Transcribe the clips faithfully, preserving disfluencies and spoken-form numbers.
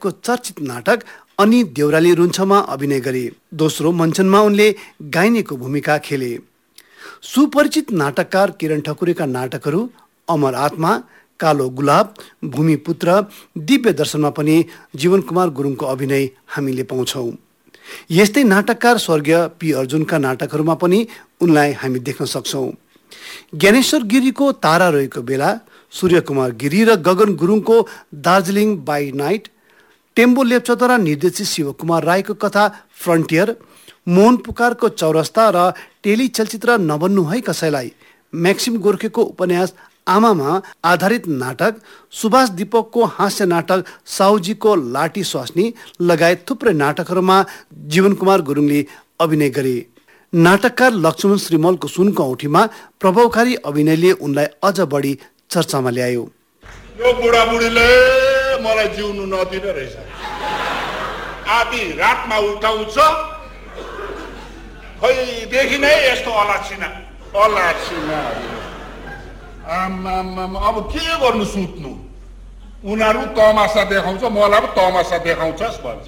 गीतको चर्चित नाटक अनि देउराली रुन्छमा अभिनय गरे। दोस्रो मञ्चनमा उनले गाइनेको भूमिका खेले। सुपरिचित नाटककार किरण ठकुरीका नाटकहरू अमर आत्मा, कालो गुलाब, भूमिपुत्र, दिव्य दर्शनमा पनि जीवन कुमार गुरुङको अभिनय हामीले पाउँछौँ। यस्तै नाटककार स्वर्गीय पी अर्जुनका नाटकहरूमा पनि उनलाई हामी देख्न सक्छौँ। ज्ञानेश्वर गिरीको तारा रहेको बेला, सूर्यकुमार गिरी र गगन गुरुङको दार्जिलिङ बाई नाइट, टेम्बो लेप्चाद्वारा निर्देशित शिवकुमार राईको कथा फ्रन्टियर, मोहन पुकारको चौरस्ता र टेली चलचित्र नबन्नु है कसैलाई, म्याक्सिम गोर्खेको उपन्यास आमामा आधारित नाटक, सुभाष दीपकको हास्य नाटक साहुजीको लाठी स्वास्नी लगायत थुप्रै नाटकहरूमा जीवन कुमार गुरुङले अभिनय गरे। नाटककार लक्ष्मण श्रीमलको सुनको औँठीमा प्रभावकारी अभिनयले उनलाई अझ बढी चर्चामा ल्यायो। यो बुढाबुढीले मलाई जिउनु नदिने रहेछ। आधी रातमा उठाउँछ, खै देखि नै यस्तो अलाछिना अलाछिना। आमामा अब के गर्नु सुत्नु? उनीहरू तमासा देखाउँछ, मलाई पनि तमासा देखाउँछस् भन्छ।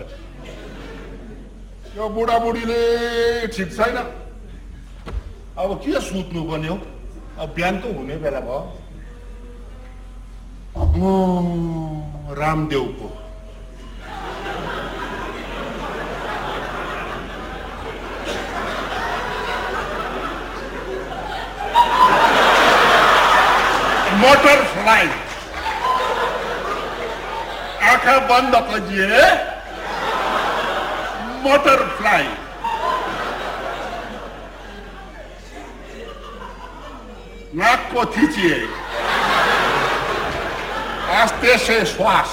यो बुढाबुढीले ठिक छैन। अब के सुत्नु पनि हो? अब बिहान त हुने बेला भयो। रामदेवको मोटर फ्लाई, आँखा बन्द कजिए मोटर फ्लाई, नाक को थिचिए आस्ते से श्वास,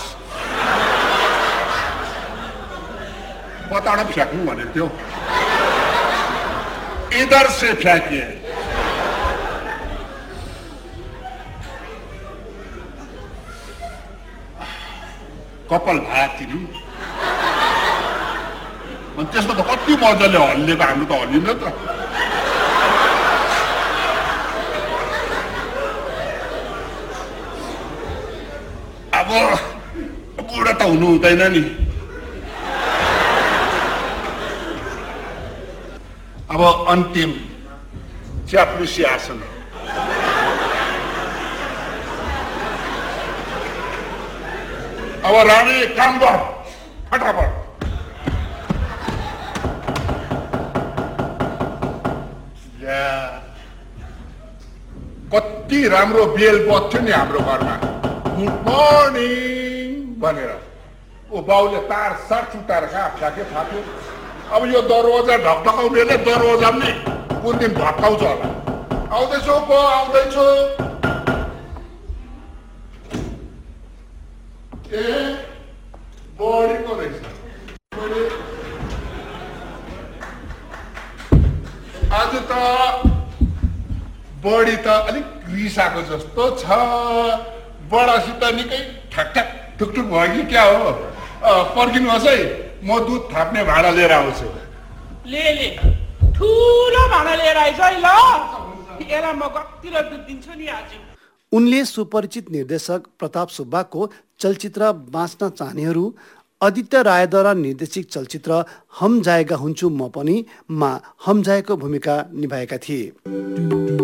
बताड़ा फ्याँक्नु भनेको थियो, इधर से फ्याँकिए। कपाल भाया तिमी। त्यसमा त कति मजाले हल्लिएको, हाम्रो त हल्लिन त। अब बुढा त हुनु हुँदैन नि। अब अन्तिम च्याप्लुसी आसन। अब रानी काम गर फटाफट। कति राम्रो बेल बज्थ्यो नि हाम्रो घरमा, गुड मर्निङ भनेर। ओ बाउले तार सार छुट्टाएर कहाँ फ्याँक्यो थाप्यो। अब यो दरवाजा ढकढकाउनेले दरवाजा पनि कुन दिन भत्काउँछ होला। आउँदैछु पो आउँदैछु। ए बढीको रहेछ। आज त बढी त अलिक रिसाएको जस्तो छ। बडासित निकै ठ्याकठ्याक टुकटुक भयो कि क्या हो? पर्खिनुहोस् है, म दुध थाप्ने भाँडा लिएर आउँछु। ले ले ठुलो भाँडा लिएर आइज है ल। यसलाई म कतिले दुध दिन्छु नि आज। उनले सुपरिचित निर्देशक प्रताप सुब्बाको चलचित्र बाँच्न चाहनेहरू, आदित्य रायद्वारा निर्देशित चलचित्र हम जाएगा हुन्छु म पनि मा हम जाएको भूमिका निभाएका थिए।